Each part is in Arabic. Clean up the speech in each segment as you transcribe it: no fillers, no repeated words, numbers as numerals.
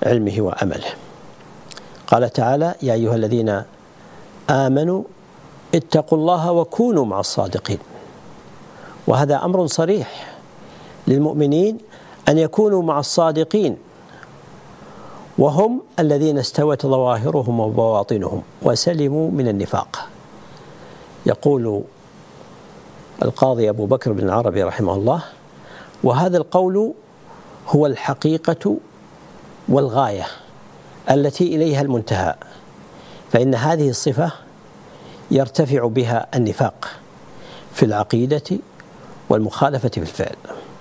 علمه وأمله. قال تعالى: يا أيها الذين آمنوا اتقوا الله وكونوا مع الصادقين. وهذا أمر صريح للمؤمنين أن يكونوا مع الصادقين، وهم الذين استوت ظواهرهم وبواطنهم وسلموا من النفاق. يقول القاضي أبو بكر بن العربي رحمه الله: وهذا القول هو الحقيقة والغاية التي إليها المنتهى، فإن هذه الصفة يرتفع بها النفاق في العقيدة والمخالفة في الفعل.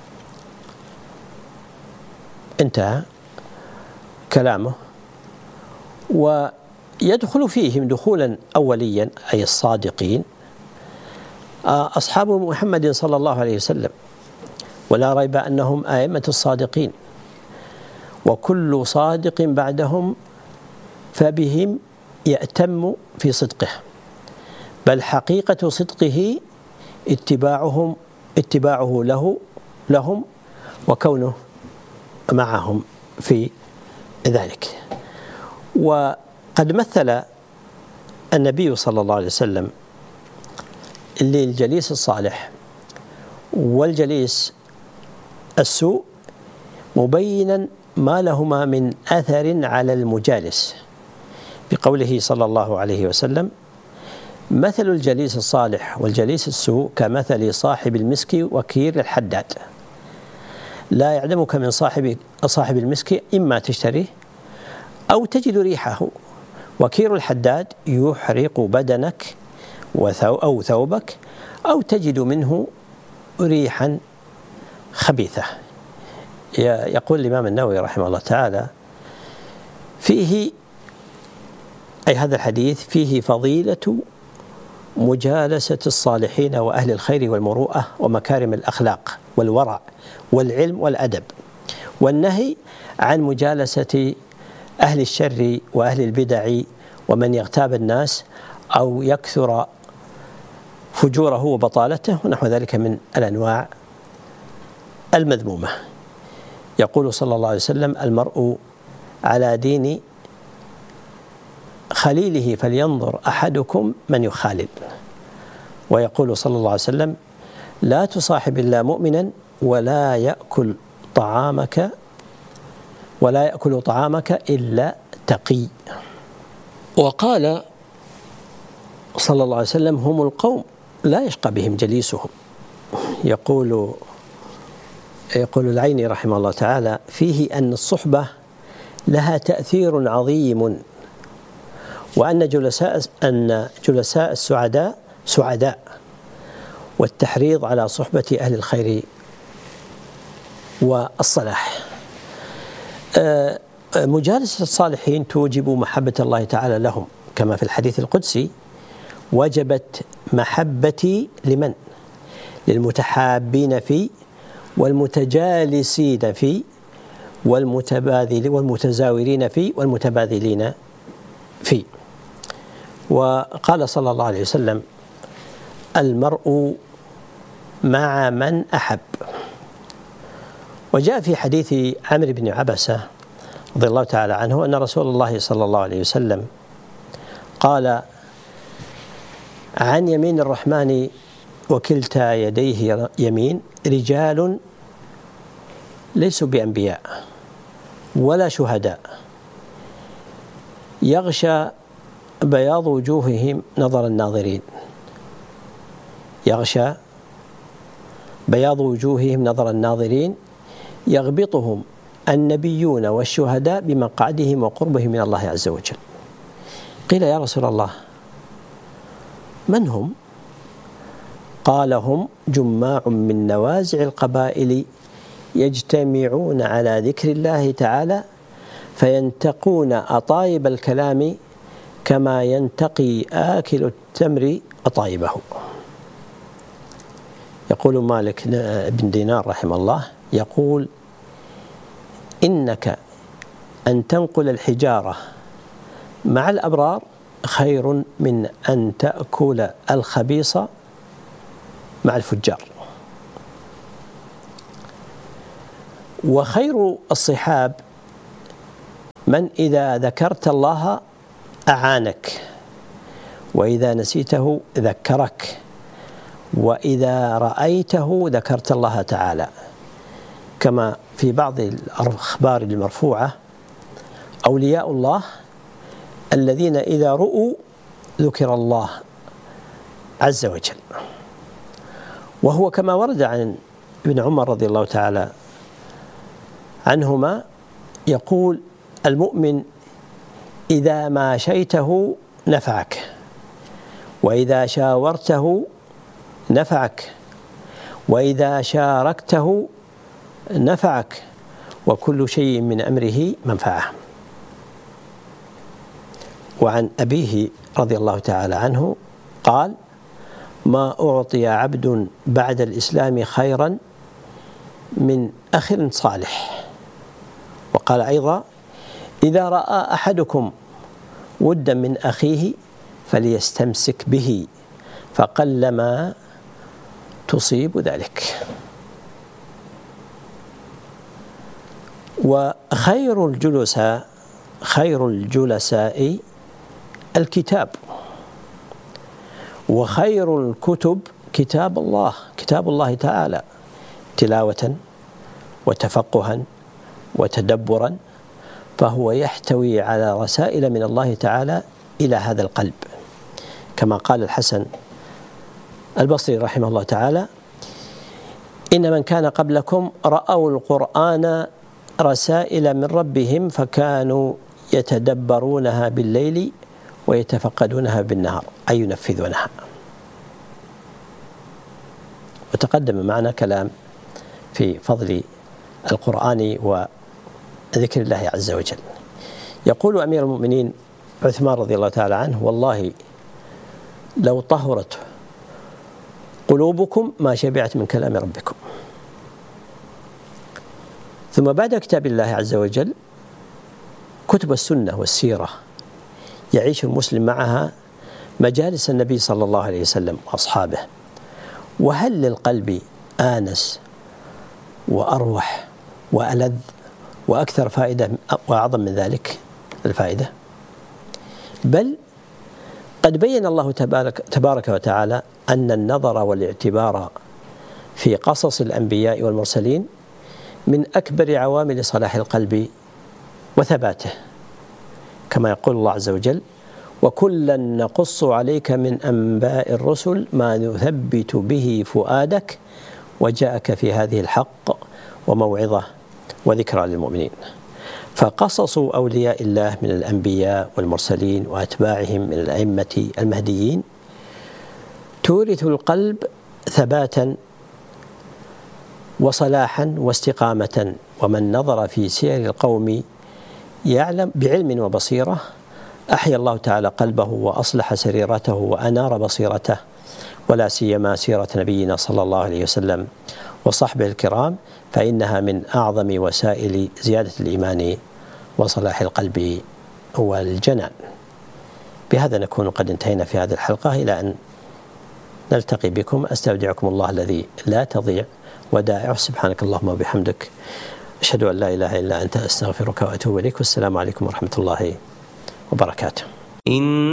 انتهى كلامه. ويدخل فيهم دخولا أوليا أي الصادقين أصحاب محمد صلى الله عليه وسلم، ولا ريب أنهم أئمة الصادقين، وكل صادق بعدهم فبهم يأتم في صدقه، بل حقيقة صدقه اتباعه لهم وكونه معهم في ذلك. وقد مثل النبي صلى الله عليه وسلم للجليس الصالح والجليس السوء مبينا ما لهما من أثر على المجالس، بقوله صلى الله عليه وسلم: مثل الجليس الصالح والجليس السوء كمثل صاحب المسك وكير الحداد، لا يعدمك من صاحب المسك إما تشتريه أو تجد ريحه، وكير الحداد يحرق بدنك أو ثوبك أو تجد منه ريحا خبيثة. يقول الإمام النووي رحمه الله تعالى فيه، أي هذا الحديث فيه فضيلة مجالسة الصالحين وأهل الخير والمروءة ومكارم الأخلاق والورع والعلم والأدب، والنهي عن مجالسة أهل الشر وأهل البدع ومن يغتاب الناس أو يكثر فجوره وبطالته ونحو ذلك من الأنواع المذمومة. يقول صلى الله عليه وسلم: المرء على دين خليله فلينظر أحدكم من يخالل. ويقول صلى الله عليه وسلم: لا تصاحب إلا مؤمنا ولا يأكل طعامك إلا تقي. وقال صلى الله عليه وسلم: هم القوم لا يشقى بهم جليسهم. يقول العيني رحمه الله تعالى فيه أن الصحبة لها تأثير عظيم، وأن جلساء السعداء سعداء، والتحريض على صحبة أهل الخير والصلاح. مجالسة الصالحين توجب محبة الله تعالى لهم، كما في الحديث القدسي: وجبت محبتي لمن؟ للمتحابين فيه والمتجالسين فيه والمتزاورين فيه والمتباذلين فيه. وقال صلى الله عليه وسلم: المرء مع من أحب. وجاء في حديث عمرو بن عبسة رضي الله تعالى عنه أن رسول الله صلى الله عليه وسلم قال: عن يمين الرحمن وكلتا يديه يمين رجال ليسوا بأنبياء ولا شهداء، يغشى بياض وجوههم نظر الناظرين، يغشى بياض وجوههم نظر الناظرين، يغبطهم النبيون والشهداء بمقعدهم وقربهم من الله عز وجل. قيل: يا رسول الله من هم؟ قال: هم جماع من نوازع القبائل يجتمعون على ذكر الله تعالى فينتقون أطايب الكلام كما ينتقي آكل التمر أطايبه. يقول مالك بن دينار رحمه الله يقول: إنك أن تنقل الحجارة مع الأبرار خير من أن تأكل الخبيص مع الفجار. وخير الصحاب من إذا ذكرت الله أعانك، وإذا نسيته ذكرك، وإذا رأيته ذكرت الله تعالى، كما في بعض الأخبار المرفوعة: أولياء الله الذين إذا رؤوا ذكر الله عز وجل. وهو كما ورد عن ابن عمر رضي الله تعالى عنهما يقول: المؤمن إذا ماشيته نفعك، وإذا شاورته نفعك، وإذا شاركته نفعك، وكل شيء من أمره منفعة. وعن أبيه رضي الله تعالى عنه قال: ما أعطي عبد بعد الإسلام خيرا من أخ صالح. وقال أيضا: إذا رأى أحدكم ودا من أخيه فليستمسك به، فقلما تصيب ذلك. وخير الجلساء الكتاب، وخير الكتب كتاب الله تعالى، تلاوة وتفقها وتدبرا، فهو يحتوي على رسائل من الله تعالى إلى هذا القلب، كما قال الحسن البصري رحمه الله تعالى: إن من كان قبلكم رأوا القرآن رسائل من ربهم فكانوا يتدبرونها بالليل ويتفقدونها بالنهار، أي ينفذونها. وتقدم معنا كلام في فضل القرآن وذكر الله عز وجل. يقول أمير المؤمنين عثمان رضي الله تعالى عنه: والله لو طهرت قلوبكم ما شبعت من كلام ربكم. ثم بعد كتاب الله عز وجل كتب السنة والسيرة يعيش المسلم معها مجالس النبي صلى الله عليه وسلم وأصحابه. وهل للقلب آنس وأروح وألذ وأكثر فائدة وأعظم من ذلك الفائدة؟ بل قد بين الله تبارك وتعالى أن النظر والاعتبار في قصص الأنبياء والمرسلين من أكبر عوامل صلاح القلب وثباته، كما يقول الله عز وجل: وكلا نقص عليك من أنباء الرسل ما نثبت به فؤادك وجاءك في هذه الحق وموعظة وذكرى للمؤمنين. فقصص أولياء الله من الأنبياء والمرسلين وأتباعهم من الأئمة المهديين تورث القلب ثباتا وصلاحا واستقامة. ومن نظر في سير القوم يعلم بعلم وبصيرة أحيا الله تعالى قلبه وأصلح سريرته وأنار بصيرته، ولا سيما سيرة نبينا صلى الله عليه وسلم وصحبه الكرام، فإنها من أعظم وسائل زيادة الإيمان وصلاح القلب والجنان. بهذا نكون قد انتهينا في هذه الحلقة، إلى أن نلتقي بكم أستودعكم الله الذي لا تضيع ودائعه. سبحانك اللهم وبحمدك، أشهد أن لا إله إلا أنت، أستغفرك وأتوب إليك، والسلام عليكم ورحمة الله وبركاته.